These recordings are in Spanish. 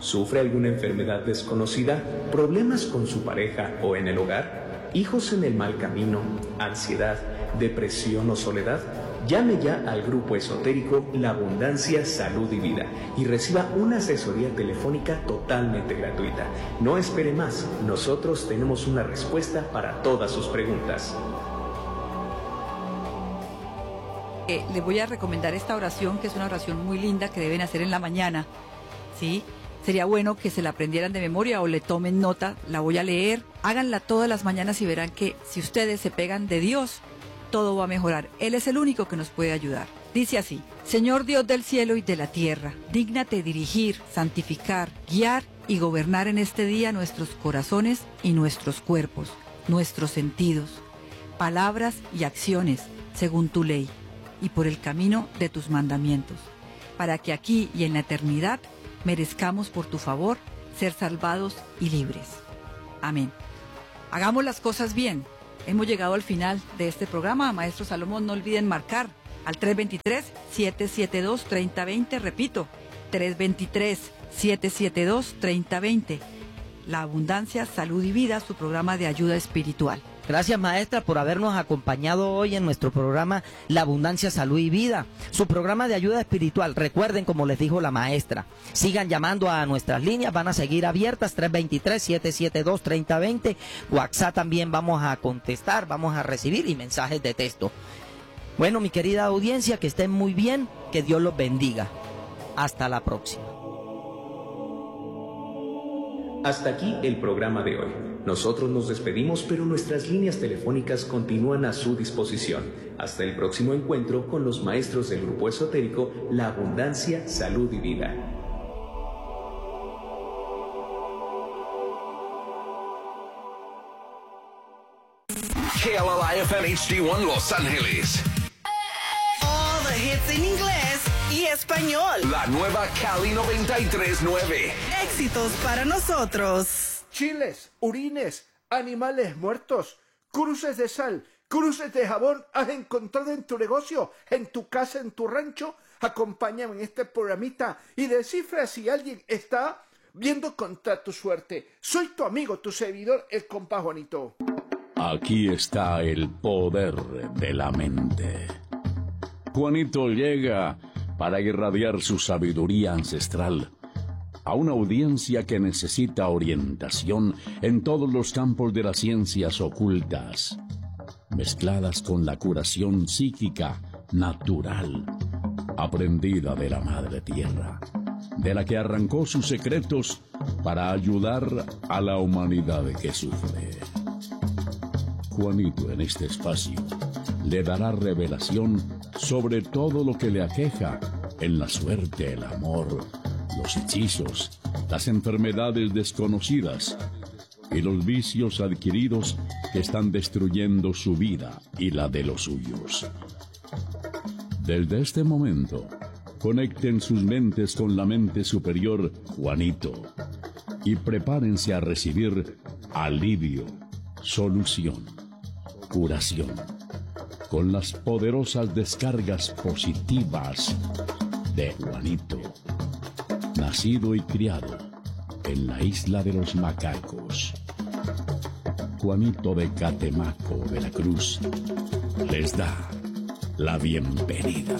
¿Sufre alguna enfermedad desconocida? ¿Problemas con su pareja o en el hogar? ¿Hijos en el mal camino? ¿Ansiedad? ¿Depresión o soledad? Llame ya al grupo esotérico La Abundancia, Salud y Vida y reciba una asesoría telefónica totalmente gratuita. No espere más, nosotros tenemos una respuesta para todas sus preguntas. Le voy a recomendar esta oración, que es una oración muy linda que deben hacer en la mañana, ¿sí? Sería bueno que se la aprendieran de memoria o le tomen nota. La voy a leer, háganla todas las mañanas y verán que si ustedes se pegan de Dios, todo va a mejorar. Él es el único que nos puede ayudar. Dice así: Señor Dios del cielo y de la tierra, dígnate dirigir, santificar, guiar y gobernar en este día nuestros corazones y nuestros cuerpos, nuestros sentidos, palabras y acciones, según tu ley, y por el camino de tus mandamientos, para que aquí y en la eternidad merezcamos por tu favor ser salvados y libres. Amén. Hagamos las cosas bien. Hemos llegado al final de este programa. Maestro Salomón, no olviden marcar al 323-772-3020. Repito, 323-772-3020. La Abundancia, Salud y Vida, su programa de ayuda espiritual. Gracias, maestra, por habernos acompañado hoy en nuestro programa La Abundancia, Salud y Vida, su programa de ayuda espiritual. Recuerden, como les dijo la maestra, sigan llamando a nuestras líneas, van a seguir abiertas, 323-772-3020. WhatsApp también vamos a contestar, vamos a recibir, y mensajes de texto. Bueno, mi querida audiencia, que estén muy bien, que Dios los bendiga. Hasta la próxima. Hasta aquí el programa de hoy. Nosotros nos despedimos, pero nuestras líneas telefónicas continúan a su disposición. Hasta el próximo encuentro con los maestros del grupo esotérico La Abundancia, Salud y Vida. KLLI-FM HD1 Los Ángeles. All the hits en inglés y español. La nueva Cali 93.9. Éxitos para nosotros. Chiles, orines, animales muertos, cruces de sal, cruces de jabón has encontrado en tu negocio, en tu casa, en tu rancho. Acompáñame en este programita y descifra si alguien está viendo contra tu suerte. Soy tu amigo, tu servidor, el compa Juanito. Aquí está el poder de la mente. Juanito llega para irradiar su sabiduría ancestral a una audiencia que necesita orientación en todos los campos de las ciencias ocultas, mezcladas con la curación psíquica natural, aprendida de la Madre Tierra, de la que arrancó sus secretos para ayudar a la humanidad que sufre. Juanito en este espacio le dará revelación sobre todo lo que le aqueja en la suerte, el amor, los hechizos, las enfermedades desconocidas y los vicios adquiridos que están destruyendo su vida y la de los suyos. Desde este momento, conecten sus mentes con la mente superior Juanito y prepárense a recibir alivio, solución, curación, con las poderosas descargas positivas de Juanito, nacido y criado en la isla de los macacos. Juanito de Catemaco, Veracruz, les da la bienvenida.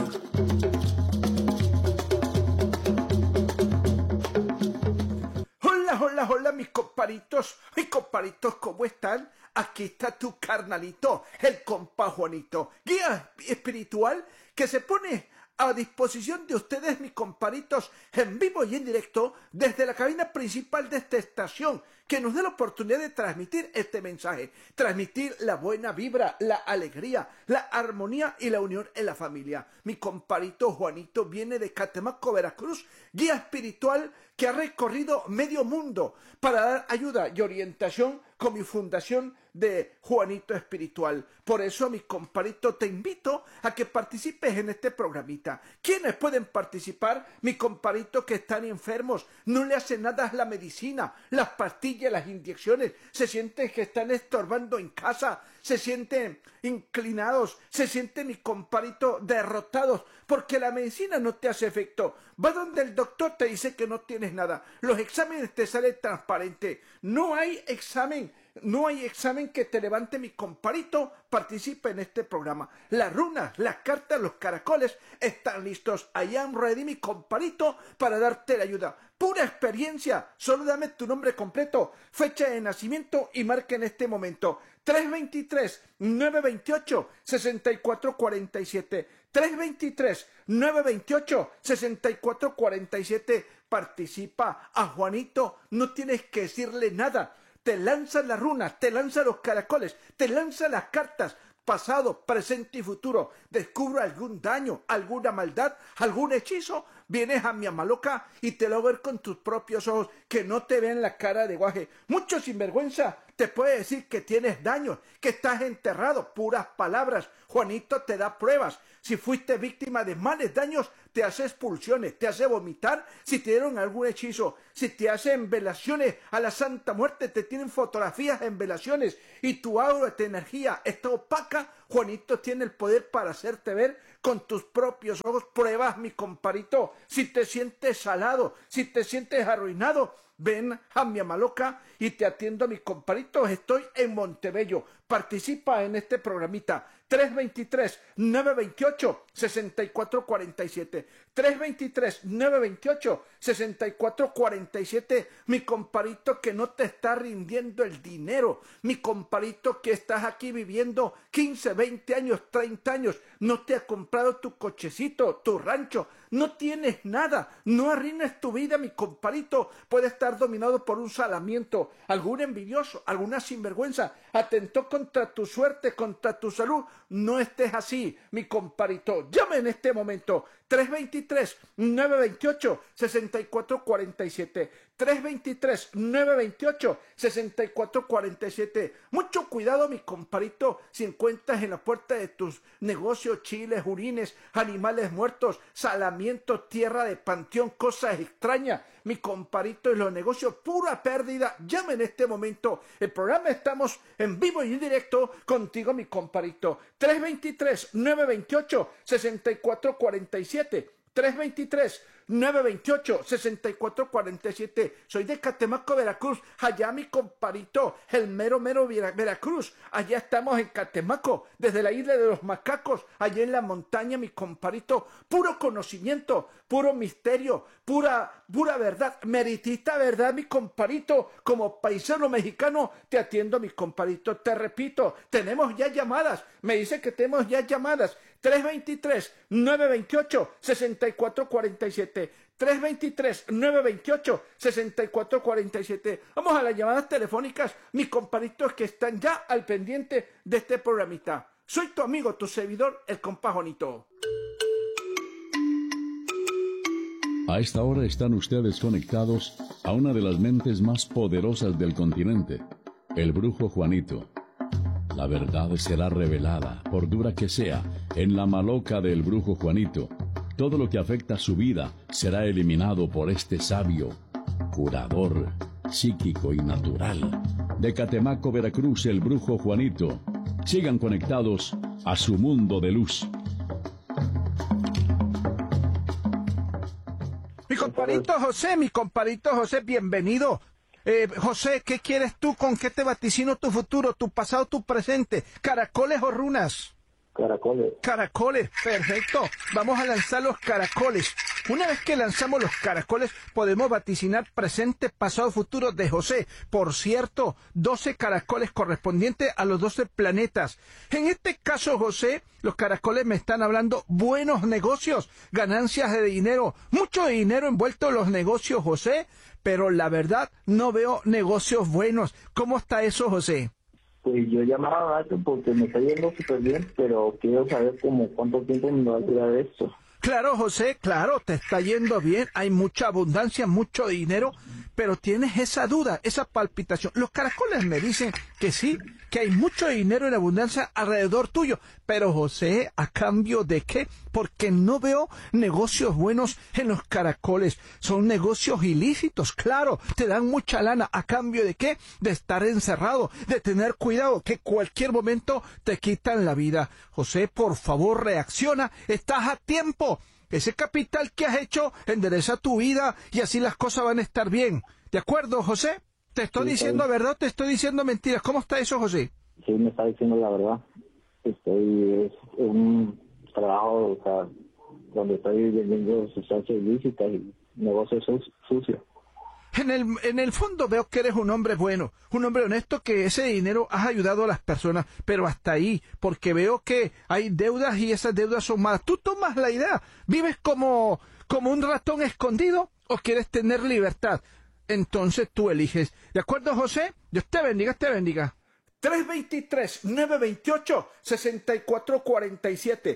Hola, mis comparitos, ¿cómo están? Aquí está tu carnalito, el compa Juanito, guía espiritual que se pone a disposición de ustedes, mis comparitos, en vivo y en directo, desde la cabina principal de esta estación, que nos dé la oportunidad de transmitir este mensaje, transmitir la buena vibra, la alegría, la armonía y la unión en la familia. Mi comparito Juanito viene de Catemaco, Veracruz, guía espiritual que ha recorrido medio mundo para dar ayuda y orientación con mi fundación de Juanito Espiritual. Por eso, mi compadrito, te invito a que participes en este programita. ¿Quiénes pueden participar? Mi compadrito, que están enfermos, no le hace nada la medicina, las pastillas, las inyecciones, se sienten que están estorbando en casa, se sienten inclinados, se sienten, mi compadrito, derrotados, porque la medicina no te hace efecto. Va donde el doctor, te dice que no tienes nada, los exámenes te salen transparentes, no hay examen que te levante, mi compadrito. Participa en este programa. Las runas, las cartas, los caracoles están listos. I am ready, mi compadrito, para darte la ayuda. Pura experiencia. Solo dame tu nombre completo, fecha de nacimiento y marca en este momento. 323-928-6447. 323-928-6447. Participa. A Juanito no tienes que decirle nada. Te lanzan las runas, te lanzan los caracoles, te lanzan las cartas, pasado, presente y futuro. Descubro algún daño, alguna maldad, algún hechizo. Vienes a mi Amaloca y te lo ver con tus propios ojos, que no te vean la cara de guaje. Mucho sinvergüenza te puede decir que tienes daño, que estás enterrado. Puras palabras. Juanito te da pruebas. Si fuiste víctima de males daños, te hace expulsiones, te hace vomitar si te dieron algún hechizo, si te hacen velaciones a la Santa Muerte, te tienen fotografías en velaciones y tu aura de energía está opaca. Juanito tiene el poder para hacerte ver con tus propios ojos. Pruebas, mi compadrito. Si te sientes salado, si te sientes arruinado, ven a mi Amaloca y te atiendo, mi compadrito. Estoy en Montebello. Participa en este programita. 323-928-6447. 323-928-6447. Mi compadrito, que no te está rindiendo el dinero. Mi compadrito, que estás aquí viviendo 15, 20 años, 30 años. No te ha comprado tu cochecito, tu rancho. No tienes nada. No arruines tu vida, mi compadrito. Puede estar dominado por un salamiento, algún envidioso, alguna sinvergüenza. Atentó contra tu suerte, contra tu salud. No estés así, mi compadrito. Llame en este momento. 323-928-6447. 323-928-6447. Mucho cuidado, mi compadrito, si encuentras en la puerta de tus negocios chiles, urines, animales muertos, salamientos, tierra de panteón, cosas extrañas. Mi compadrito, en los negocios, pura pérdida. Llame en este momento. El programa, estamos en vivo y en directo contigo, mi compadrito. 323-928-6447. 323-928-6447. Soy de Catemaco, Veracruz. Allá, mi compadrito, el mero Veracruz. Allá estamos en Catemaco, desde la isla de los macacos, allá en la montaña, mi compadrito. Puro conocimiento, puro misterio, pura verdad, meritita verdad, mi compadito. Como paisano mexicano te atiendo, mi compadito. Te repito, tenemos ya llamadas. Me dice que tenemos ya llamadas. 323-928-6447. 323-928-6447. Vamos a las llamadas telefónicas, mis compaditos, que están ya al pendiente de este programita. Soy tu amigo, tu servidor, el compa Juanito. A esta hora están ustedes conectados a una de las mentes más poderosas del continente, el brujo Juanito. La verdad será revelada, por dura que sea, en la Amaloca del brujo Juanito. Todo lo que afecta a su vida será eliminado por este sabio, curador, psíquico y natural. De Catemaco, Veracruz, el brujo Juanito. Sigan conectados a su mundo de luz. Mi compadito José, bienvenido. José, ¿qué quieres tú? ¿Con qué te vaticino tu futuro, tu pasado, tu presente? ¿Caracoles o runas? Caracoles. Caracoles, perfecto. Vamos a lanzar los caracoles. Una vez que lanzamos los caracoles, podemos vaticinar presente, pasado, futuro de José. Por cierto, 12 caracoles correspondientes a los 12 planetas. En este caso, José, los caracoles me están hablando buenos negocios, ganancias de dinero, mucho dinero envuelto en los negocios, José. Pero la verdad, no veo negocios buenos. ¿Cómo está eso, José? Pues yo llamaba a esto porque me está yendo súper bien, pero quiero saber como cuánto tiempo me va a durar esto. Claro, José, claro, te está yendo bien, hay mucha abundancia, mucho dinero, pero tienes esa duda, esa palpitación. Los caracoles me dicen que sí, que hay mucho dinero en abundancia alrededor tuyo. Pero José, ¿a cambio de qué? Porque no veo negocios buenos en los caracoles. Son negocios ilícitos, claro, te dan mucha lana. ¿A cambio de qué? De estar encerrado, de tener cuidado, que cualquier momento te quitan la vida. José, por favor, reacciona, estás a tiempo. Ese capital que has hecho endereza tu vida y así las cosas van a estar bien. ¿De acuerdo, José? ¿Te estoy diciendo verdad o te estoy diciendo mentiras? ¿Cómo está eso, José? Sí, me está diciendo la verdad. Es un trabajo, o sea, donde estoy vendiendo sustancias ilícitas y negocios sucios. En el fondo veo que eres un hombre bueno, un hombre honesto, que ese dinero has ayudado a las personas, pero hasta ahí, porque veo que hay deudas y esas deudas son malas. Tú tomas la idea, ¿vives como un ratón escondido o quieres tener libertad? Entonces tú eliges. ¿De acuerdo, José? Dios te bendiga, te bendiga. 323-928-6447.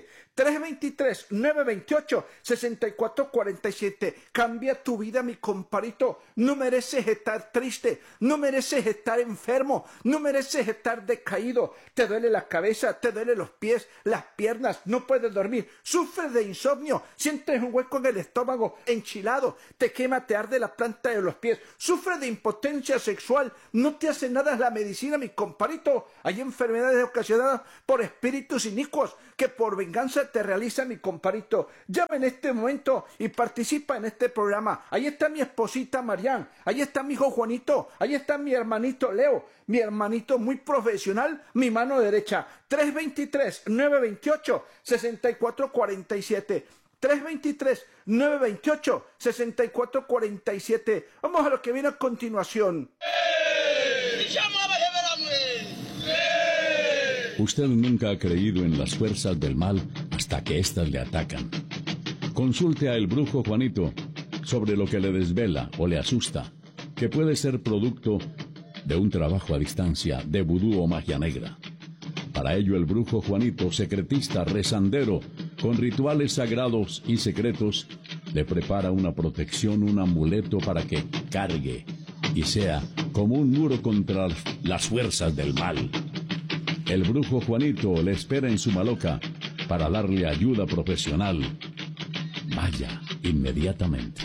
323-928-6447. Cambia tu vida, mi compadrito. No mereces estar triste. No mereces estar enfermo. No mereces estar decaído. Te duele la cabeza, te duele los pies, las piernas. No puedes dormir. Sufres de insomnio. Sientes un hueco en el estómago, enchilado. Te quema, te arde la planta de los pies. Sufres de impotencia sexual. No te hace nada la medicina, mi compadito. Hay enfermedades ocasionadas por espíritus inicuos que por venganza te realiza, mi compadito. Llama en este momento y participa en este programa. Ahí está mi esposita Marián, ahí está mi hijo Juanito, ahí está mi hermanito Leo, mi hermanito muy profesional, mi mano derecha. 323-928-6447. 323-928-6447. Vamos a lo que viene a continuación. Usted nunca ha creído en las fuerzas del mal hasta que éstas le atacan. Consulte a el brujo Juanito sobre lo que le desvela o le asusta, que puede ser producto de un trabajo a distancia de vudú o magia negra. Para ello el brujo Juanito, secretista, rezandero, con rituales sagrados y secretos, le prepara una protección, un amuleto para que cargue y sea como un muro contra las fuerzas del mal. El brujo Juanito le espera en su maloca para darle ayuda profesional. Vaya inmediatamente.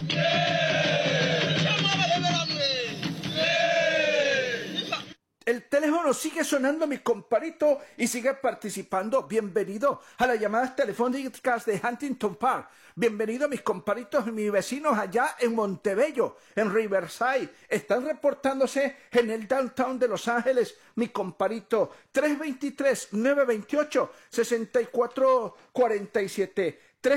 El teléfono sigue sonando, mi compadito, y sigue participando. Bienvenido a las llamadas telefónicas de Huntington Park. Bienvenido, mis compaditos y mis vecinos allá en Montebello, en Riverside. Están reportándose en el downtown de Los Ángeles, mi compadito. 323-928-6447.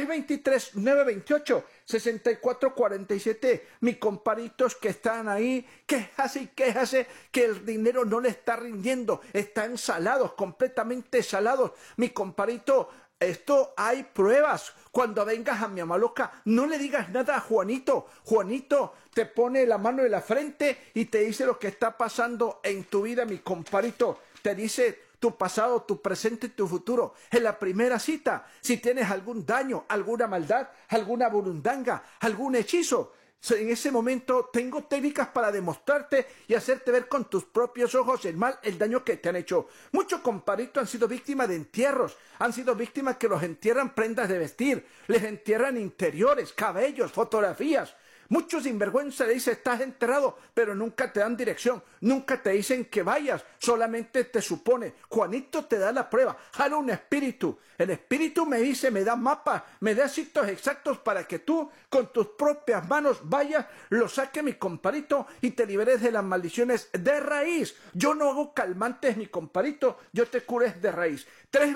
323-928-6447, mis comparitos que están ahí, quéjase que el dinero no le está rindiendo, están salados, completamente salados, mi comparito. Esto hay pruebas. Cuando vengas a mi amaloca, no le digas nada a Juanito. Juanito te pone la mano en la frente y te dice lo que está pasando en tu vida, mi comparito. Te dice tu pasado, tu presente y tu futuro. En la primera cita, si tienes algún daño, alguna maldad, alguna burundanga, algún hechizo, en ese momento tengo técnicas para demostrarte y hacerte ver con tus propios ojos el mal, el daño que te han hecho. Muchos comparitos han sido víctimas de entierros, han sido víctimas que los entierran prendas de vestir, les entierran interiores, cabellos, fotografías. Muchos sinvergüenza le dicen, estás enterrado, pero nunca te dan dirección, nunca te dicen que vayas, solamente te supone. Juanito te da la prueba, jala un espíritu. El espíritu me dice, me da mapas, me da sitios exactos para que tú, con tus propias manos, vayas, lo saque, mi compadito, y te liberes de las maldiciones de raíz. Yo no hago calmantes, mi compadito, yo te cures de raíz.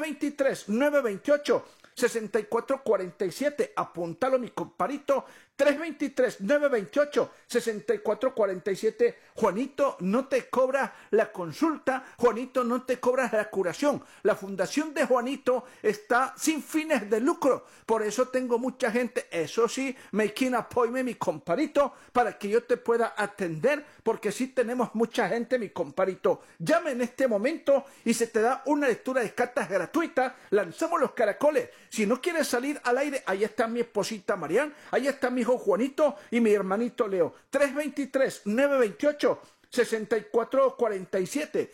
323-928-6447, apúntalo, mi compadito. 323-928-6447. Juanito no te cobra la consulta, Juanito no te cobra la curación. La fundación de Juanito está sin fines de lucro. Por eso tengo mucha gente, eso sí, making appointment, mi compadito, para que yo te pueda atender, porque sí tenemos mucha gente, mi compadito. Llame en este momento y se te da una lectura de cartas gratuita. Lanzamos los caracoles. Si no quieres salir al aire, ahí está mi esposita Marián, ahí está mi hijo hijo Juanito y mi hermanito Leo. 323-928-6447.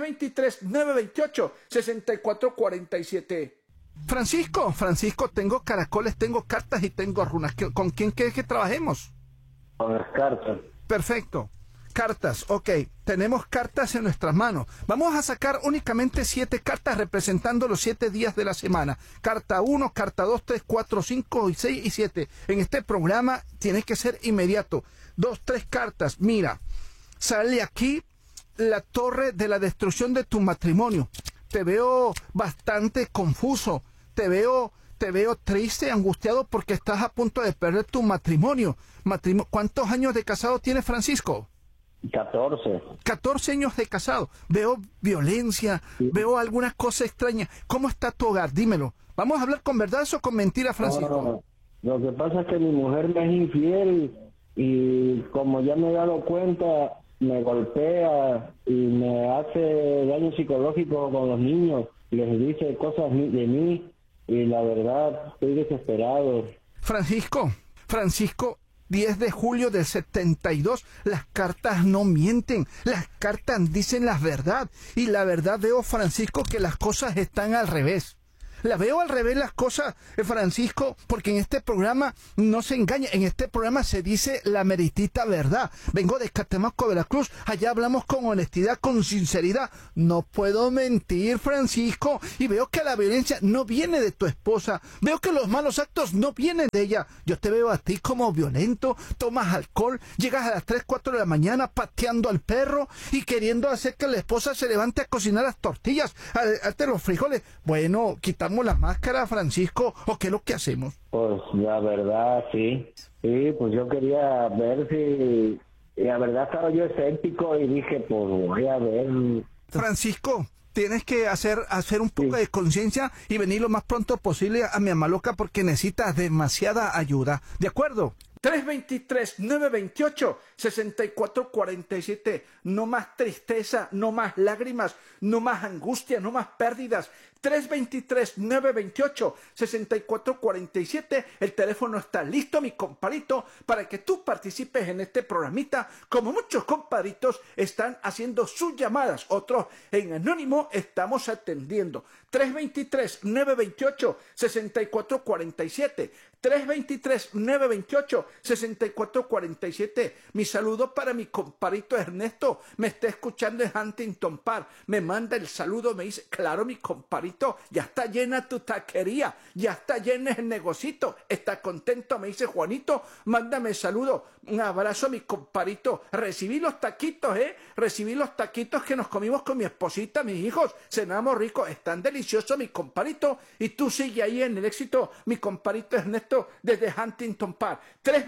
323-928-6447. Francisco, tengo caracoles, tengo cartas y tengo runas. ¿Con quién quieres que trabajemos? Con las cartas. Perfecto. Cartas, ok. Tenemos cartas en nuestras manos. Vamos a sacar únicamente 7 cartas representando los 7 días de la semana. Carta 1, carta 2, 3, 4, 5, 6 y 7. En este programa tienes que ser inmediato. 2, 3 cartas. Mira, sale aquí la torre de la destrucción de tu matrimonio. Te veo bastante confuso. Te veo triste, angustiado porque estás a punto de perder tu matrimonio. ¿Cuántos años de casado tiene Francisco? 14. 14 años de casado. Veo violencia, veo algunas cosas extrañas. ¿Cómo está tu hogar? Dímelo. ¿Vamos a hablar con verdades o con mentiras, Francisco? No. Lo que pasa es que mi mujer me es infiel y como ya me he dado cuenta, me golpea y me hace daño psicológico con los niños. Les dice cosas de mí y la verdad estoy desesperado. Francisco, 10 de julio del 72, las cartas no mienten, las cartas dicen la verdad. Y la verdad veo, Francisco, que las cosas están al revés. La veo al revés las cosas, Francisco, porque en este programa no se engaña, en este programa se dice la meritita verdad. Vengo de Catamarca, Veracruz, allá hablamos con honestidad, con sinceridad. No puedo mentir, Francisco, y veo que la violencia no viene de tu esposa, veo que los malos actos no vienen de ella. Yo te veo a ti como violento, tomas alcohol, llegas a las 3, 4 de la mañana pateando al perro y queriendo hacer que la esposa se levante a cocinar las tortillas, a los frijoles. Bueno, quitamos la máscara, Francisco, ¿o qué es lo que hacemos? Pues la verdad, sí. Sí, pues yo quería ver si... La verdad estaba yo escéptico y dije, pues voy a ver... Francisco, tienes que hacer un poco de conciencia y venir lo más pronto posible a mi Amaloca porque necesitas demasiada ayuda. ¿De acuerdo? 323-928-6447. No más tristeza, no más lágrimas, no más angustia, no más pérdidas. 323-928-6447. El teléfono está listo, mi compadrito, para que tú participes en este programita. Como muchos compadritos están haciendo sus llamadas, otros en anónimo estamos atendiendo. 323-928-6447. 323-928-6447. Mi saludo para mi compadrito Ernesto. Me está escuchando en Huntington Park. Me manda el saludo, me dice, claro, mi compadrito, ya está llena tu taquería, ya está llena el negocito. Está contento, me dice Juanito, mándame el saludo. Un abrazo, mi compadrito. Recibí los taquitos, recibí los taquitos que nos comimos con mi esposita, mis hijos. Cenamos rico, están deliciosos, mi compadrito. Y tú sigue ahí en el éxito, mi compadrito Ernesto, desde Huntington Park.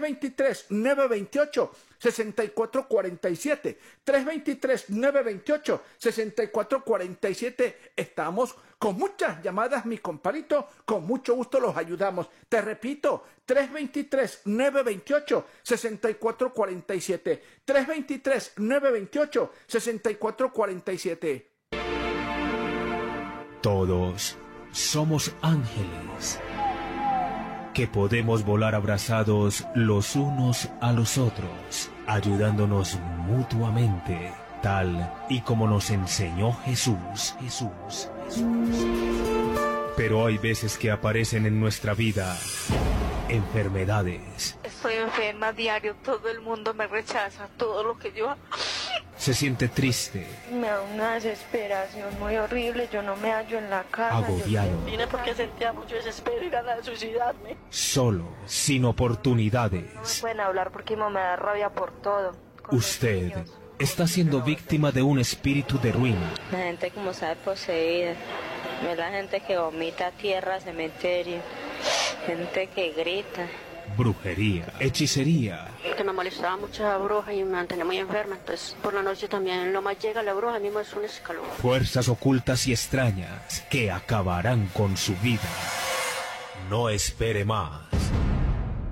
323-928-6447. 323-928-6447. Estamos con muchas llamadas, mi compadrito. Con mucho gusto los ayudamos. Te repito, 323-928-6447. 323-928-6447. Todos somos ángeles que podemos volar abrazados los unos a los otros, ayudándonos mutuamente, tal y como nos enseñó Jesús. Pero hay veces que aparecen en nuestra vida enfermedades. Estoy enferma a diario, todo el mundo me rechaza, todo lo que yo hago. Se siente triste. Me da una desesperación muy horrible, yo no me hallo en la casa. Agobiado. Vine porque sentía mucho desespero y ganas de suicidarme. Solo, sin oportunidades. No pueden hablar porque me da rabia por todo. Usted está siendo víctima de un espíritu de ruina. La gente como sabe poseída, es la gente que vomita tierra, cementerio, gente que grita. Brujería, hechicería. Que me molestaba mucho la bruja y me mantenía muy enferma, entonces por la noche también lo más llega la bruja, mismo es un escalón. Fuerzas ocultas y extrañas que acabarán con su vida. No espere más.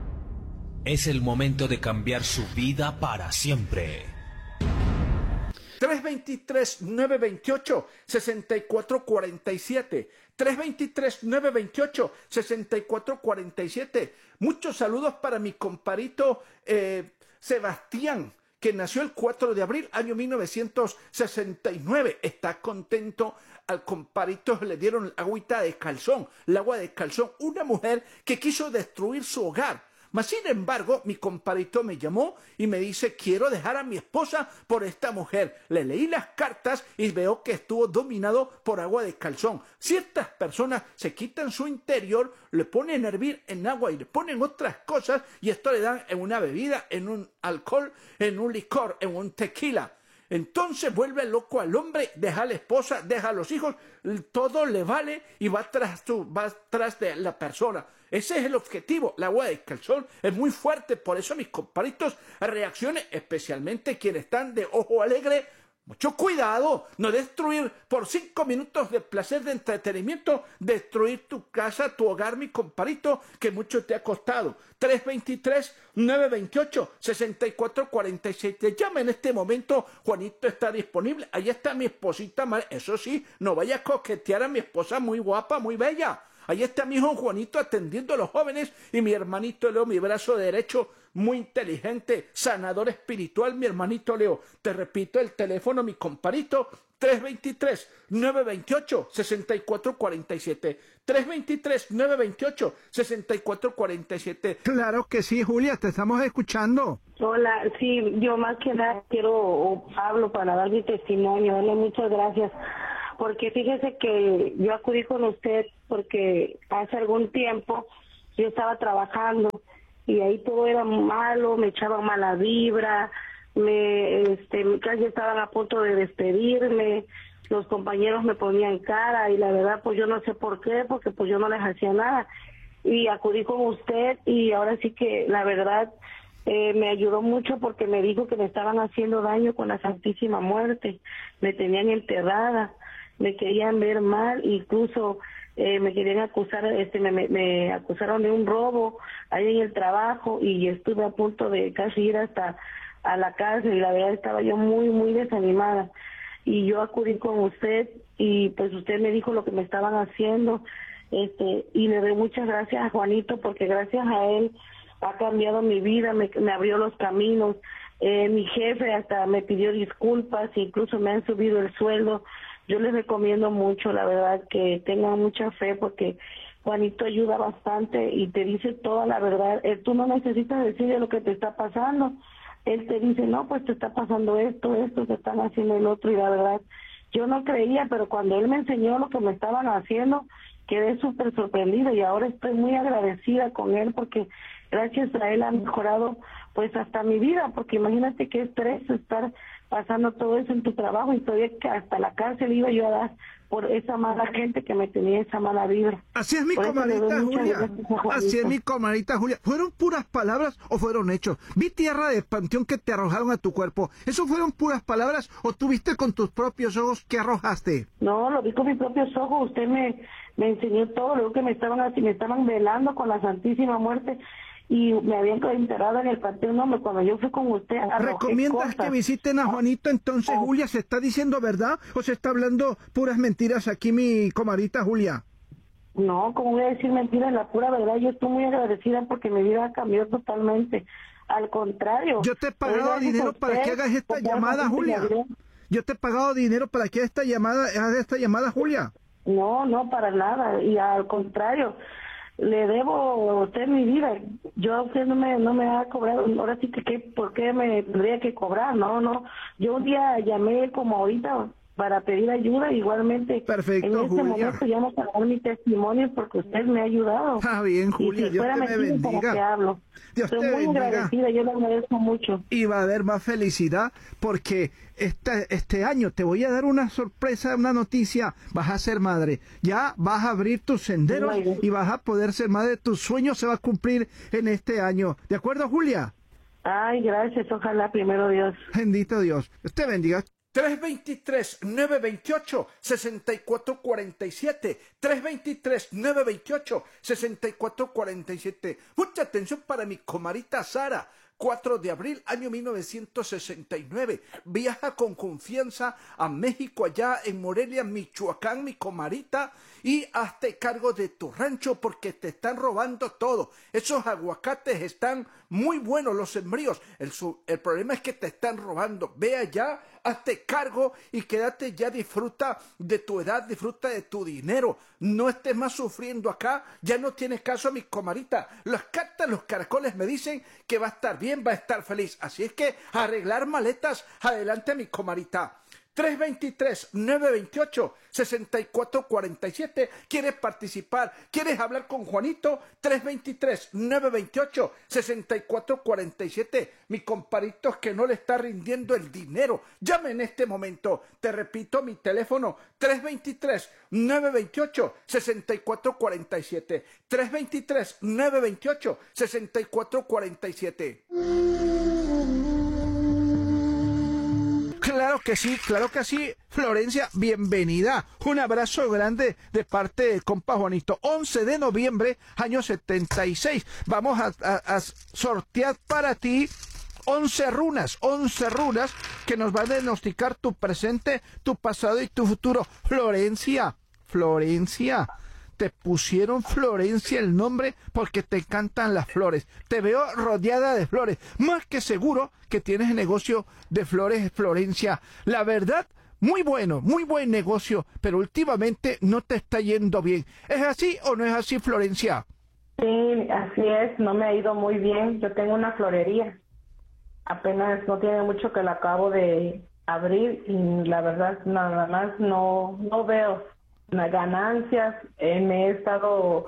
Es el momento de cambiar su vida para siempre. 323-928-6447. 323-928-6447. Muchos saludos para mi comparito Sebastián, que nació el 4 de abril, año 1969. Está contento. Al comparito le dieron agüita de calzón, el agua de calzón. Una mujer que quiso destruir su hogar. Mas, sin embargo, mi comparito me llamó y me dice, quiero dejar a mi esposa por esta mujer. Le leí las cartas y veo que estuvo dominado por agua de calzón. Ciertas personas se quitan su interior, le ponen a hervir en agua y le ponen otras cosas, y esto le dan en una bebida, en un alcohol, en un licor, en un tequila. Entonces vuelve loco al hombre, deja a la esposa, deja a los hijos, todo le vale y va tras de la persona. Ese es el objetivo. La agua de calzón es muy fuerte, por eso mis comparitos reaccionen, especialmente quienes están de ojo alegre. Mucho cuidado, no destruir por 5 minutos de placer, de entretenimiento, destruir tu casa, tu hogar, mi comparito, que mucho te ha costado. 323-928-6447. Llama en este momento, Juanito está disponible. Ahí está mi esposita, eso sí, no vaya a coquetear a mi esposa muy guapa, muy bella. Ahí está mi hijo Juanito atendiendo a los jóvenes, y mi hermanito Leo, mi brazo derecho, muy inteligente, sanador espiritual, mi hermanito Leo. Te repito el teléfono, mi comparito, 323-928-6447. 323-928-6447. Claro que sí, Julia, te estamos escuchando. Hola, sí, yo más que nada hablo para dar mi testimonio. Dale, muchas gracias. Porque fíjese que yo acudí con usted porque hace algún tiempo yo estaba trabajando y ahí todo era malo, me echaban mala vibra, casi estaban a punto de despedirme, los compañeros me ponían cara y la verdad pues yo no sé por qué, porque pues yo no les hacía nada. Y acudí con usted y ahora sí que la verdad me ayudó mucho porque me dijo que me estaban haciendo daño con la Santísima Muerte, me tenían enterrada, me querían ver mal, incluso me querían acusar, me acusaron de un robo ahí en el trabajo y estuve a punto de casi ir hasta a la cárcel y la verdad estaba yo muy, muy desanimada. Y yo acudí con usted y pues usted me dijo lo que me estaban haciendo, y le doy muchas gracias a Juanito porque gracias a él ha cambiado mi vida, me abrió los caminos. Mi jefe hasta me pidió disculpas, incluso me han subido el sueldo. Yo les recomiendo mucho, la verdad, que tengan mucha fe porque Juanito ayuda bastante y te dice toda la verdad. Tú no necesitas decirle lo que te está pasando. Él te dice, no, pues te está pasando esto, te están haciendo el otro. Y la verdad, yo no creía, pero cuando él me enseñó lo que me estaban haciendo, quedé súper sorprendida y ahora estoy muy agradecida con él porque gracias a él ha mejorado pues hasta mi vida, porque imagínate qué estrés estar pasando todo eso en tu trabajo y todavía que hasta la cárcel iba yo a dar por esa mala gente que me tenía esa mala vibra. Así es mi comadita Julia, así es mi comadita Julia. ¿Fueron puras palabras o fueron hechos? Vi tierra de panteón que te arrojaron a tu cuerpo. ¿Eso fueron puras palabras o tú viste con tus propios ojos que arrojaste? No, lo vi con mis propios ojos. Usted me enseñó todo, luego que me estaban velando con la Santísima Muerte y me habían enterrado en el panteón. No, cuando yo fui con usted ¿recomiendas que visiten a Juanito entonces, Julia? ¿Se está diciendo verdad o se está hablando puras mentiras aquí mi comadita Julia? No, como voy a decir mentiras, la pura verdad. Yo estoy muy agradecida porque mi vida cambió totalmente. Al contrario. Yo te he pagado dinero para que hagas esta llamada, Julia. Yo te he pagado dinero para que hagas esta llamada, Julia. No, para nada. Y al contrario, le debo a usted mi vida. Yo a usted no me ha cobrado. Ahora sí que ¿por qué me tendría que cobrar? No. Yo un día llamé como ahorita para pedir ayuda, igualmente. Perfecto, en este Julia. momento llamo para dar mi testimonio porque usted me ha ayudado. Está bien, Julia, y si Dios fuera te me bendiga. ¿para qué hablo? Dios Estoy te muy bendiga. agradecida, yo le agradezco mucho. Y va a haber más felicidad porque este año te voy a dar una sorpresa, una noticia. Vas a ser madre. Ya vas a abrir tus senderos y vas a poder ser madre. Tu sueño se va a cumplir en este año. ¿De acuerdo, Julia? Ay, gracias. Ojalá, primero Dios. Bendito Dios. Dios te bendiga. 323-928-6447. 323-928-6447. Mucha atención para mi comadita Sara. 4 de abril, año 1969. Viaja con confianza a México, allá en Morelia, Michoacán, mi comadita, y hazte cargo de tu rancho porque te están robando todo. Esos aguacates están muy buenos, los sembríos. El problema es que te están robando. Ve allá, hazte cargo y quédate ya, disfruta de tu edad, disfruta de tu dinero. No estés más sufriendo acá, ya no tienes caso, mi comadita. Las cartas, los caracoles me dicen que va a estar bien, va a estar feliz. Así es que arreglar maletas, adelante, mi comadita. 323-928-6447. ¿Quieres participar? ¿Quieres hablar con Juanito? 323-928-6447. Mi compadito que no le está rindiendo el dinero. Llame en este momento. Te repito mi teléfono. 323-928-6447. 323-928-6447. Claro que sí, Florencia, bienvenida. Un abrazo grande de parte del compa Juanito. 11 de noviembre, año 76. Vamos a sortear para ti 11 runas que nos van a diagnosticar tu presente, tu pasado y tu futuro. Florencia, te pusieron Florencia el nombre porque te encantan las flores. Te veo rodeada de flores. Más que seguro que tienes negocio de flores, Florencia. La verdad, muy bueno, muy buen negocio, pero últimamente no te está yendo bien. ¿Es así o no es así, Florencia? Sí, así es. No me ha ido muy bien. Yo tengo una florería. Apenas no tiene mucho que la acabo de abrir y la verdad nada más no veo ganancias. Me he estado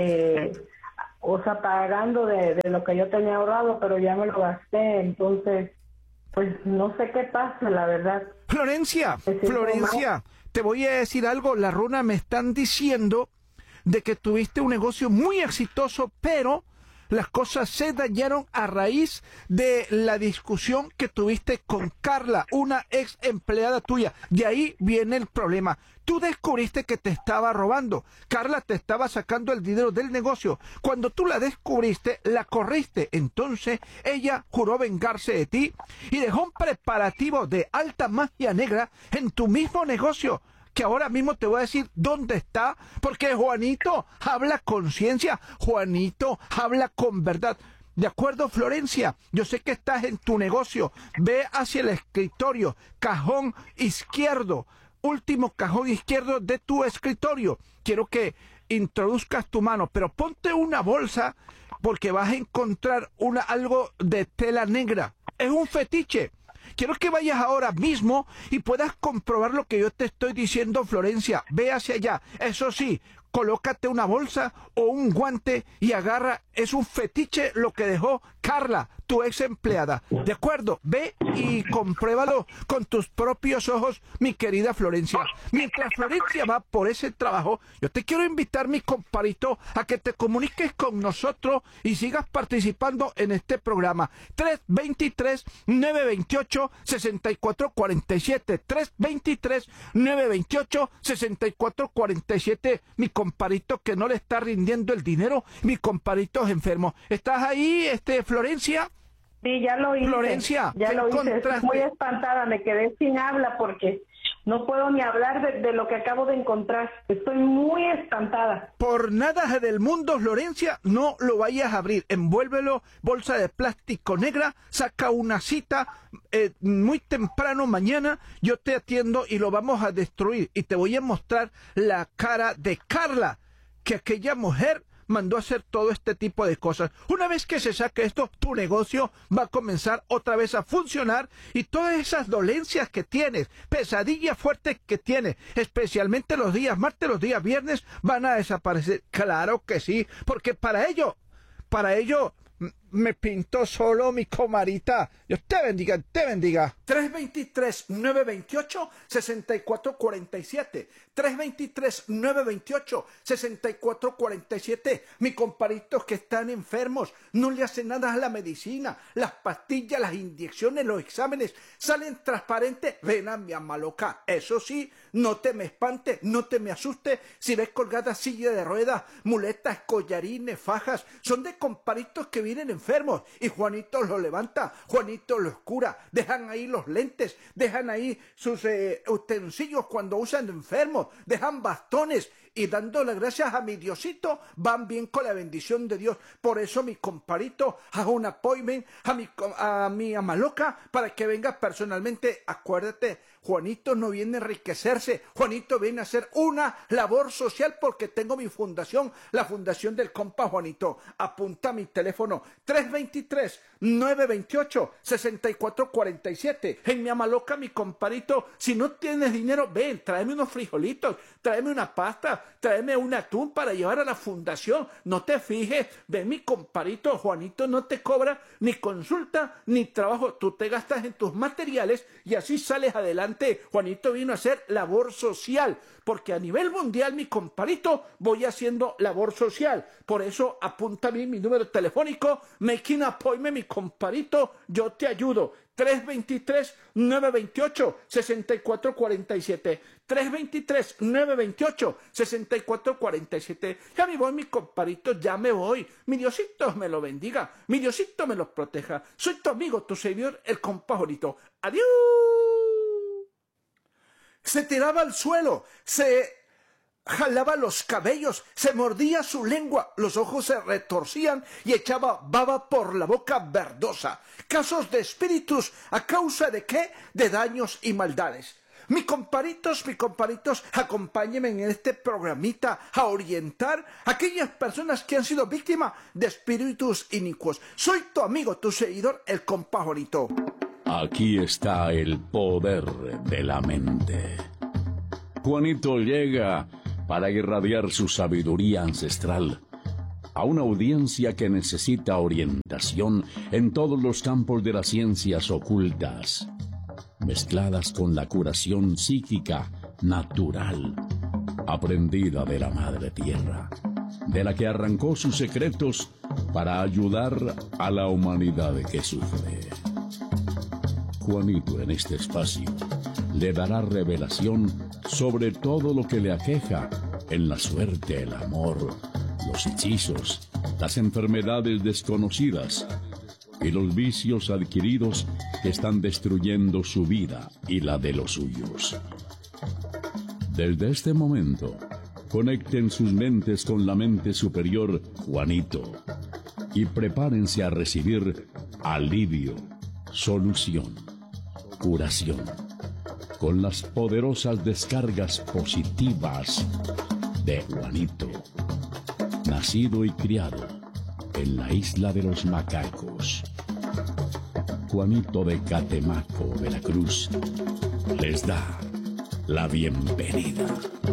pagando de lo que yo tenía ahorrado, pero ya me lo gasté, entonces pues no sé qué pasa, la verdad. Florencia, te voy a decir algo. La runa me están diciendo de que tuviste un negocio muy exitoso, pero las cosas se dañaron a raíz de la discusión que tuviste con Carla, una ex empleada tuya. De ahí viene el problema. Tú descubriste que te estaba robando. Carla te estaba sacando el dinero del negocio. Cuando tú la descubriste, la corriste. Entonces, ella juró vengarse de ti y dejó un preparativo de alta magia negra en tu mismo negocio, que ahora mismo te voy a decir dónde está, porque Juanito habla con ciencia, Juanito habla con verdad. ¿De acuerdo, Florencia? Yo sé que estás en tu negocio. Ve hacia el escritorio, cajón izquierdo, último cajón izquierdo de tu escritorio. Quiero que introduzcas tu mano, pero ponte una bolsa porque vas a encontrar algo de tela negra. Es un fetiche. Quiero que vayas ahora mismo y puedas comprobar lo que yo te estoy diciendo, Florencia. Ve hacia allá. Eso sí, colócate una bolsa o un guante y agarra. Es un fetiche lo que dejó Carla, tu ex empleada. ¿De acuerdo? Ve y compruébalo con tus propios ojos, mi querida Florencia. Mientras Florencia va por ese trabajo, yo te quiero invitar, mi compadito, a que te comuniques con nosotros y sigas participando en este programa. 323-928-6447. 323-928-6447. Mi compadito que no le está rindiendo el dinero, mi compadito es enfermo. ¿Estás ahí, Florencia? Sí, ya lo hice. Florencia, ya lo hice. Estoy muy espantada, me quedé sin habla porque no puedo ni hablar de lo que acabo de encontrar. Estoy muy espantada. Por nada del mundo, Florencia, no lo vayas a abrir. Envuélvelo, bolsa de plástico negra, saca una cita muy temprano mañana. Yo te atiendo y lo vamos a destruir. Y te voy a mostrar la cara de Carla, que aquella mujer mandó a hacer todo este tipo de cosas. Una vez que se saque esto, tu negocio va a comenzar otra vez a funcionar y todas esas dolencias que tienes, pesadillas fuertes que tienes, especialmente los días martes, los días viernes, van a desaparecer. Claro que sí, porque para ello me pintó solo mi comadita. Dios te bendiga, te bendiga. 323-928-6447. 323-928-6447. Mi compadritos que están enfermos, no le hacen nada a la medicina. Las pastillas, las inyecciones, los exámenes salen transparentes. Ven a mi alma loca. Eso sí, no te me espantes, no te me asustes si ves colgadas silla de ruedas, muletas, collarines, fajas. Son de comparitos que vienen enfermos y Juanito los levanta, Juanito los cura. Dejan ahí los lentes, dejan ahí sus utensilios cuando usan enfermos, dejan bastones. Y dándole gracias a mi Diosito, van bien con la bendición de Dios. Por eso mi comparito, hago un appointment a mi amaloca para que venga personalmente. Acuérdate, Juanito no viene a enriquecerse, Juanito viene a hacer una labor social porque tengo mi fundación, la fundación del compa Juanito. Apunta mi teléfono 323-928-6447. En mi amaloca, mi comparito, si no tienes dinero, ven, tráeme unos frijolitos, tráeme una pasta, tráeme un atún para llevar a la fundación. No te fijes, ven mi comparito, Juanito no te cobra ni consulta ni trabajo, tú te gastas en tus materiales y así sales adelante. Juanito vino a hacer labor social, porque a nivel mundial, mi comparito, voy haciendo labor social. Por eso apunta a mí mi número telefónico, making appointment, mi comparito, yo te ayudo. 323-928-6447. 323-928-6447. Ya me voy, mi comparito, ya me voy. Mi Diosito me lo bendiga, mi Diosito me los proteja. Soy tu amigo, tu servidor, el compa Juanito. ¡Adiós! Se tiraba al suelo, se jalaba los cabellos, se mordía su lengua, los ojos se retorcían y echaba baba por la boca verdosa. Casos de espíritus, ¿a causa de qué? De daños y maldades. Mis comparitos, acompáñenme en este programita a orientar a aquellas personas que han sido víctimas de espíritus inicuos. Soy tu amigo, tu seguidor, el compa Juanito. Aquí está el poder de la mente. Juanito llega para irradiar su sabiduría ancestral a una audiencia que necesita orientación en todos los campos de las ciencias ocultas, mezcladas con la curación psíquica natural, aprendida de la Madre Tierra, de la que arrancó sus secretos para ayudar a la humanidad que sufre. Juanito en este espacio le dará revelación sobre todo lo que le aqueja en la suerte, el amor, los hechizos, las enfermedades desconocidas y los vicios adquiridos que están destruyendo su vida y la de los suyos. Desde este momento, conecten sus mentes con la mente superior Juanito y prepárense a recibir alivio, solución, curación, con las poderosas descargas positivas de Juanito, nacido y criado en la isla de los macacos. Juanito de Catemaco, Veracruz, les da la bienvenida.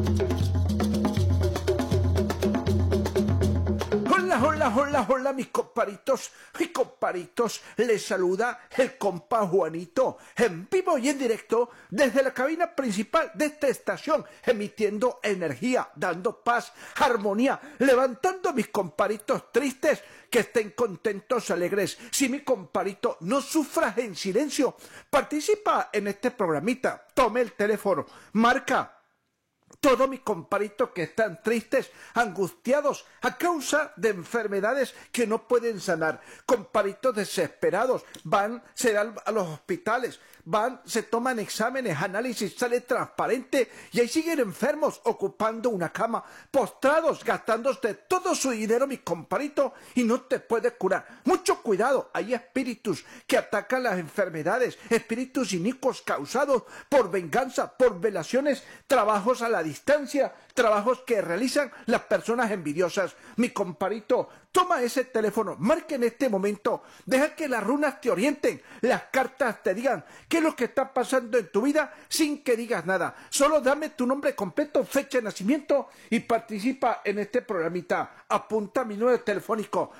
Hola, mis comparitos, les saluda el compa Juanito, en vivo y en directo desde la cabina principal de esta estación, emitiendo energía, dando paz, armonía, levantando a mis comparitos tristes, que estén contentos, alegres. Si mi comparito no sufras en silencio, participa en este programita, tome el teléfono, marca. Todos mis comparitos que están tristes, angustiados a causa de enfermedades que no pueden sanar, comparitos desesperados, se dan a los hospitales, se toman exámenes, análisis, sale transparente y ahí siguen enfermos, ocupando una cama, postrados, gastándose todo su dinero, mi comparito, y no te puede curar. Mucho cuidado, hay espíritus que atacan las enfermedades, espíritus inicuos causados por venganza, por velaciones, trabajos a la distancia, trabajos que realizan las personas envidiosas. Mi comparito, toma ese teléfono, marca en este momento, deja que las runas te orienten, las cartas te digan qué es lo que está pasando en tu vida sin que digas nada. Solo dame tu nombre completo, fecha de nacimiento y participa en este programita. Apunta mi número telefónico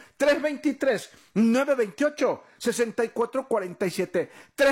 323-928-6447.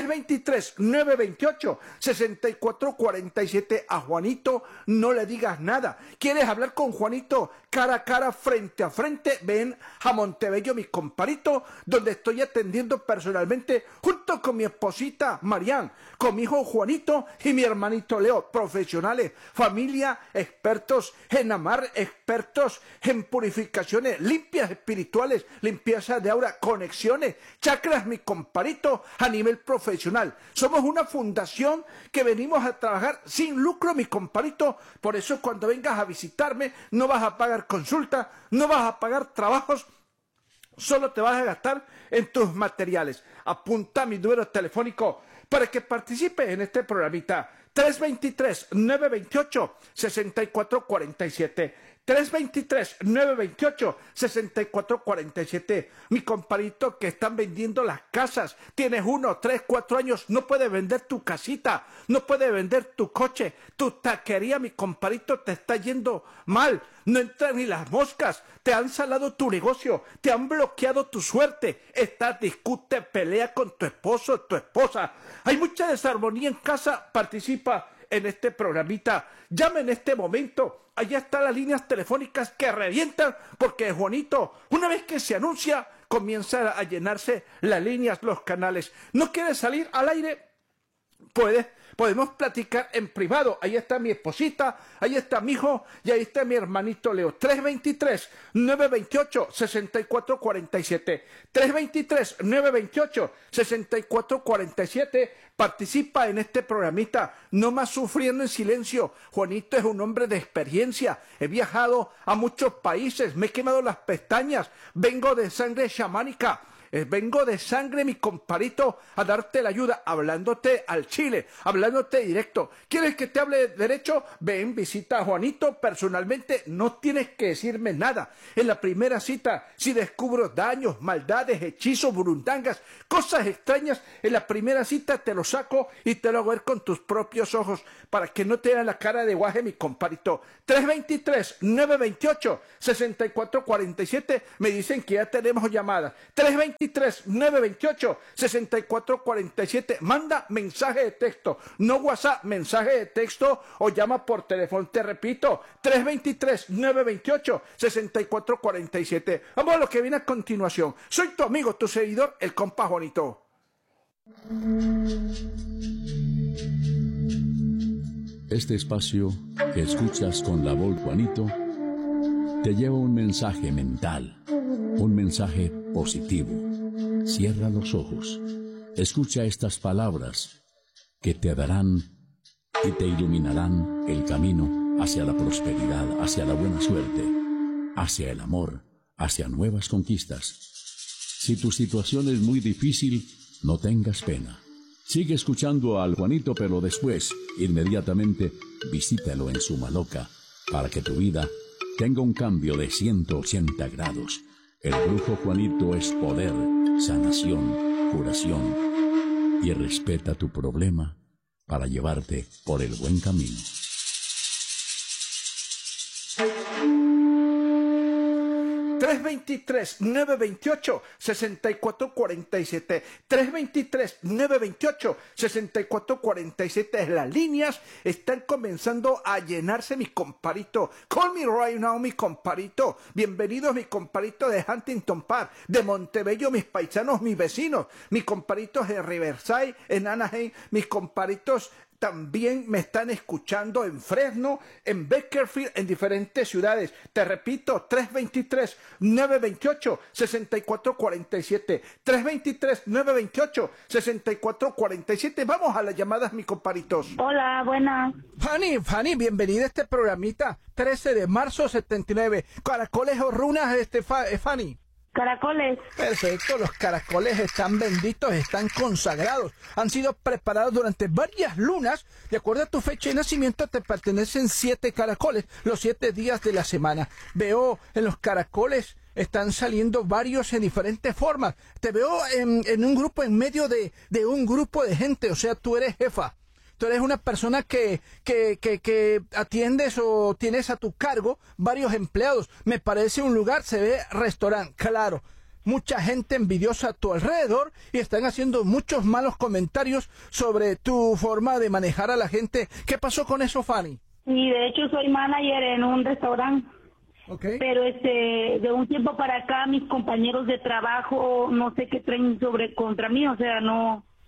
323-928-6447. A Juanito no le digas nada. ¿Quieres hablar con Juanito cara a cara, frente a frente? Ven a Montebello, mi comparito, donde estoy atendiendo personalmente junto Vivo con mi esposita Marian, con mi hijo Juanito y mi hermanito Leo, profesionales, familia, expertos en amar, expertos en purificaciones, limpias espirituales, limpieza de aura, conexiones, chakras, mi comparito, a nivel profesional. Somos una fundación que venimos a trabajar sin lucro, mi comparito. Por eso cuando vengas a visitarme no vas a pagar consulta, no vas a pagar trabajos, solo te vas a gastar en tus materiales. Apunta mi número telefónico para que participes en este programita. 323-928-6447. 323-928-6447. Mi compadrito que están vendiendo las casas. Tienes 1, 3, 4 años. No puedes vender tu casita. No puedes vender tu coche. Tu taquería, mi compadrito, te está yendo mal. No entran ni las moscas. Te han salado tu negocio. Te han bloqueado tu suerte. Estás, discute, pelea con tu esposo, tu esposa. Hay mucha desarmonía en casa. Participa en este programita. Llame en este momento. Allá están las líneas telefónicas que revientan porque Juanito, una vez que se anuncia, comienza a llenarse las líneas, los canales. ¿No quieres salir al aire? Podemos platicar en privado. Ahí está mi esposita, ahí está mi hijo y ahí está mi hermanito Leo. 323-928-6447. 323-928-6447. Participa en este programita. No más sufriendo en silencio. Juanito es un hombre de experiencia. He viajado a muchos países. Me he quemado las pestañas. Vengo de sangre chamánica. Vengo de sangre, mi comparito, a darte la ayuda, hablándote al chile, hablándote directo. ¿Quieres que te hable derecho? Ven, visita a Juanito personalmente, no tienes que decirme nada. En la primera cita, si descubro daños, maldades, hechizos, burundangas, cosas extrañas, en la primera cita te lo saco y te lo hago ver con tus propios ojos, para que no te vean la cara de guaje, mi comparito. 323-928-6447, me dicen que ya tenemos llamadas. 323-928-6447. Manda mensaje de texto, no WhatsApp, mensaje de texto o llama por teléfono. Te repito, 323-928-6447. Vamos a lo que viene a continuación. Soy tu amigo, tu seguidor, el compa Juanito. Este espacio que escuchas con la voz Juanito te lleva un mensaje mental, un mensaje positivo. Cierra los ojos, escucha estas palabras que te darán y te iluminarán el camino hacia la prosperidad, hacia la buena suerte, hacia el amor, hacia nuevas conquistas. Si tu situación es muy difícil, no tengas pena. Sigue escuchando al Juanito, pero después, inmediatamente, visítalo en Sumaloca para que tu vida tenga un cambio de 180 grados. El brujo Juanito es poder, sanación, curación, y respeta tu problema para llevarte por el buen camino. 323-928-6447. 323-928-6447. Las líneas están comenzando a llenarse, mi comparito. Call me right now, mi comparito. Bienvenidos, mi comparito de Huntington Park, de Montebello, mis paisanos, mis vecinos, mis comparitos de Riverside, en Anaheim, mis comparitos también me están escuchando en Fresno, en Bakersfield, en diferentes ciudades. Te repito, 323-928-6447. 323-928-6447. Vamos a las llamadas, mis comparitos. Hola, buenas. Fanny, bienvenida a este programita. 13 de marzo 79. Caracoles o runas, Fanny. Caracoles. Perfecto, los caracoles están benditos, están consagrados, han sido preparados durante varias lunas. De acuerdo a tu fecha de nacimiento te pertenecen 7 caracoles, los 7 días de la semana. Veo en los caracoles, están saliendo varios en diferentes formas. Te veo en un grupo, en medio de un grupo de gente, o sea, tú eres jefa. Tú eres una persona que atiendes o tienes a tu cargo varios empleados. Me parece un lugar, se ve restaurante, claro. Mucha gente envidiosa a tu alrededor y están haciendo muchos malos comentarios sobre tu forma de manejar a la gente. ¿Qué pasó con eso, Fanny? Y de hecho soy manager en un restaurante. Okay. Pero de un tiempo para acá mis compañeros de trabajo no sé qué traen contra mí, o sea, no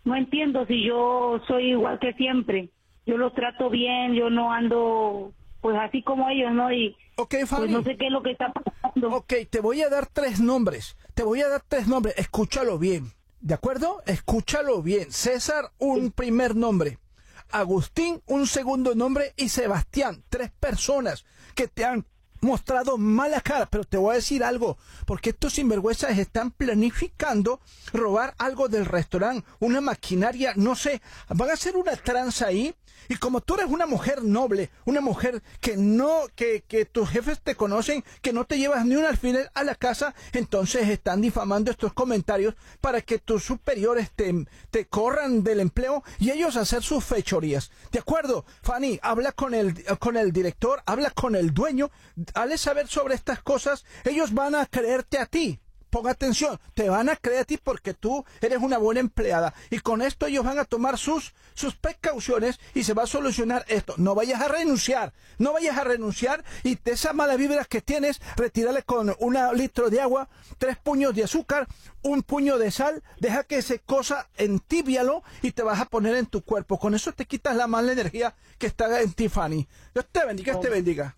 No entiendo si yo soy igual que siempre. Yo los trato bien, yo no ando pues así como ellos, ¿no? Y Ok, Fanny. pues no sé qué es lo que está pasando. Ok, te voy a dar 3 nombres. Escúchalo bien. ¿De acuerdo? Escúchalo bien. César, un primer nombre. Agustín, un segundo nombre. Y Sebastián, 3 personas que te han mostrado mala cara. Pero te voy a decir algo, porque estos sinvergüenzas están planificando robar algo del restaurante, una maquinaria, no sé. Van a hacer una tranza ahí. Y como tú eres una mujer noble, una mujer que tus jefes te conocen, que no te llevas ni un alfiler a la casa, entonces están difamando estos comentarios para que tus superiores te corran del empleo y ellos hacer sus fechorías. ¿De acuerdo? Fanny, habla con el director, habla con el dueño, hazle saber sobre estas cosas, ellos van a creerte a ti. Ponga atención, te van a creer a ti porque tú eres una buena empleada y con esto ellos van a tomar sus precauciones y se va a solucionar esto. No vayas a renunciar y de esa mala vibra que tienes, retírale con 1 litro de agua, 3 puños de azúcar, 1 puño de sal, deja que se cosa, entíbialo y te vas a poner en tu cuerpo. Con eso te quitas la mala energía que está en ti, Fanny. Dios te bendiga, Dios te bendiga.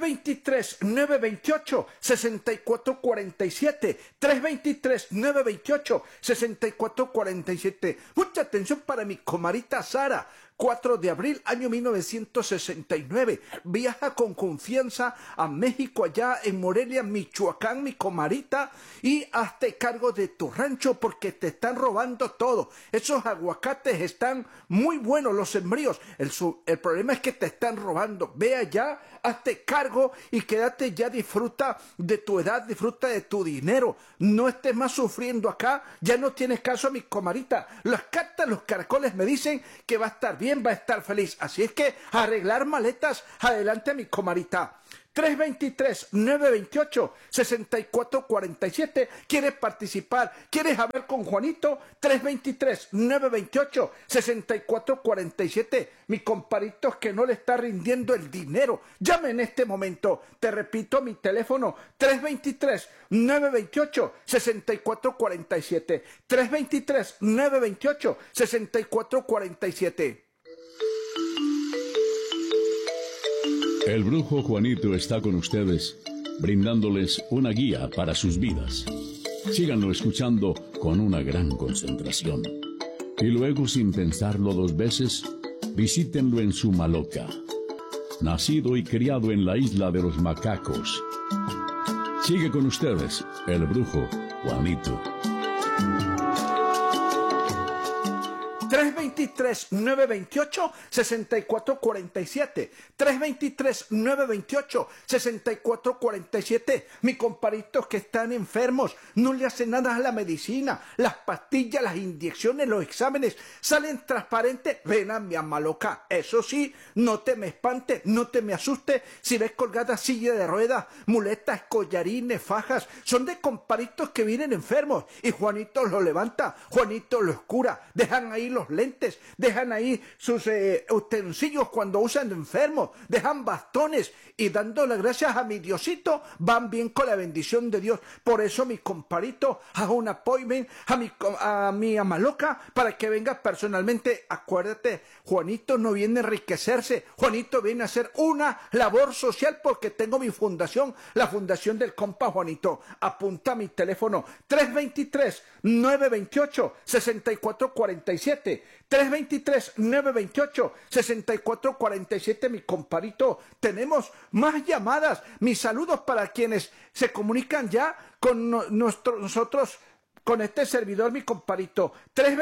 323-928-6447. 323-928-6447. Mucha atención para mi comadita Sara. 4 de abril, año 1969. Viaja con confianza a México, allá en Morelia, Michoacán, mi comadita, y hazte cargo de tu rancho porque te están robando todo. Esos aguacates están muy buenos, los sembríos. El problema es que te están robando. Ve allá, hazte cargo y quédate ya, disfruta de tu edad, disfruta de tu dinero. No estés más sufriendo acá, ya no tienes caso, mi comadita. Las cartas, los caracoles me dicen que va a estar bien, va a estar feliz. Así es que arreglar maletas, adelante, mi comadita. 323-928-6447. ¿Quieres participar? ¿Quieres hablar con Juanito? 323-928-6447. Mi compadito que no le está rindiendo el dinero. Llame en este momento. Te repito mi teléfono. 323-928-6447. 323-928-6447. El brujo Juanito está con ustedes, brindándoles una guía para sus vidas. Síganlo escuchando con una gran concentración. Y luego, sin pensarlo 2 veces, visítenlo en su maloca. Nacido y criado en la isla de los macacos. Sigue con ustedes, el brujo Juanito. 323-928-6447. 323-928-6447. Mi comparitos que están enfermos, no le hacen nada a la medicina. Las pastillas, las inyecciones, los exámenes salen transparentes. Ven a mi amaloca. Eso sí, no te me espantes, no te me asustes. Si ves colgada silla de ruedas, muletas, collarines, fajas, son de comparitos que vienen enfermos. Y Juanito los levanta, Juanito los cura. Dejan ahí los lentes, dejan ahí sus utensilios cuando usan enfermos, dejan bastones y dando las gracias a mi Diosito van bien con la bendición de Dios. Por eso mi comparito haga un appointment a mi amaloca para que venga personalmente. Acuérdate, Juanito no viene a enriquecerse, Juanito viene a hacer una labor social porque tengo mi fundación, la fundación del compa Juanito. Apunta mi teléfono 323-928-6447. 323-928-6447, mi comparito. Tenemos más llamadas. Mis saludos para quienes se comunican ya con nosotros, con este servidor, mi comparito.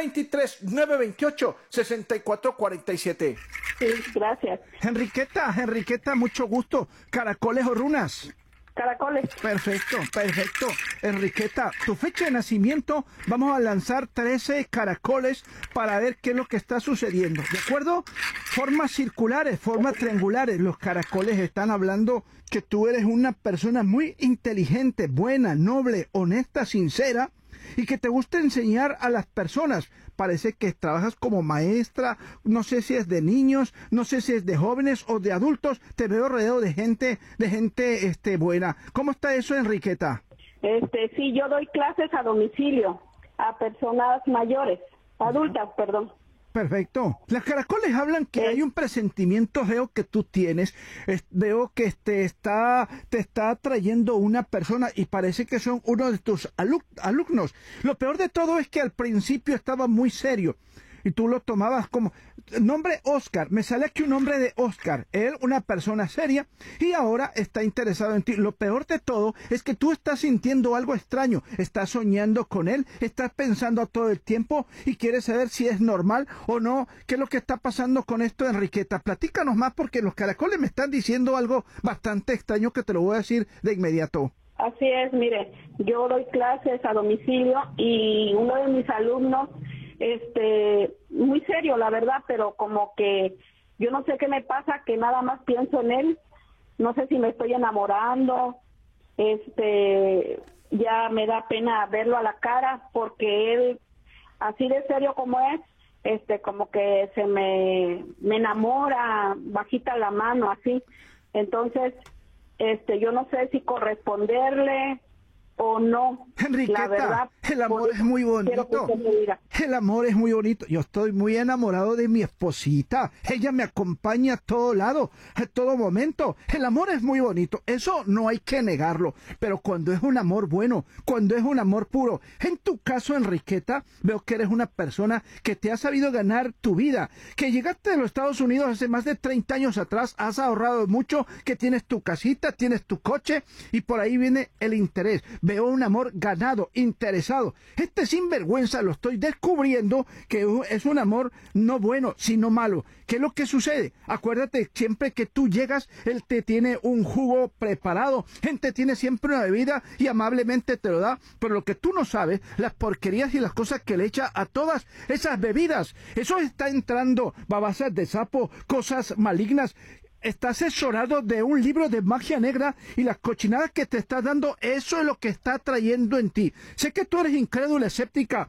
323-928-6447. Sí, gracias. Enriqueta, mucho gusto. ¿Caracoles o runas? Caracoles. Perfecto. Enriqueta, tu fecha de nacimiento, vamos a lanzar 13 caracoles para ver qué es lo que está sucediendo, ¿de acuerdo? Formas circulares, formas triangulares, los caracoles están hablando que tú eres una persona muy inteligente, buena, noble, honesta, sincera, y que te gusta enseñar a las personas. Parece que trabajas como maestra, no sé si es de niños, no sé si es de jóvenes o de adultos. Te veo rodeado de gente buena. ¿Cómo está eso, Enriqueta? Sí, yo doy clases a domicilio a personas mayores. Adulta, perdón. Perfecto. Las caracoles hablan que hay un presentimiento, veo que tú tienes, veo que te está atrayendo una persona y parece que son uno de tus alumnos. Lo peor de todo es que al principio estaba muy serio y tú lo tomabas como nombre Oscar. Me sale aquí un nombre de Oscar. Él, una persona seria, y ahora está interesado en ti. Lo peor de todo es que tú estás sintiendo algo extraño. Estás soñando con él, estás pensando todo el tiempo y quieres saber si es normal o no. ¿Qué es lo que está pasando con esto, Enriqueta? Platícanos más, porque los caracoles me están diciendo algo bastante extraño que te lo voy a decir de inmediato. Así es, mire, yo doy clases a domicilio y uno de mis alumnos, muy serio la verdad, pero como que yo no sé qué me pasa, que nada más pienso en él, no sé si me estoy enamorando, ya me da pena verlo a la cara, porque él, así de serio como es, como que se me enamora, bajita la mano, así. Entonces, yo no sé si corresponderle o no. Enriqueta, la verdad, el amor es muy bonito. El amor es muy bonito. Yo estoy muy enamorado de mi esposita. Ella me acompaña a todo lado, a todo momento. El amor es muy bonito. Eso no hay que negarlo. Pero cuando es un amor bueno, cuando es un amor puro. En tu caso, Enriqueta, veo que eres una persona que te ha sabido ganar tu vida. Que llegaste a los Estados Unidos hace más de 30 años atrás. Has ahorrado mucho, que tienes tu casita, tienes tu coche y por ahí viene el interés. Veo un amor ganado, interesado. Este sinvergüenza lo estoy descubriendo que es un amor no bueno, sino malo. ¿Qué es lo que sucede? Acuérdate, siempre que tú llegas, él te tiene un jugo preparado, él te tiene siempre una bebida y amablemente te lo da, pero lo que tú no sabes, las porquerías y las cosas que le echa a todas esas bebidas, eso está entrando babasas de sapo, cosas malignas. Está asesorado de un libro de magia negra y las cochinadas que te está dando, eso es lo que está trayendo en ti. Sé que tú eres incrédula, escéptica,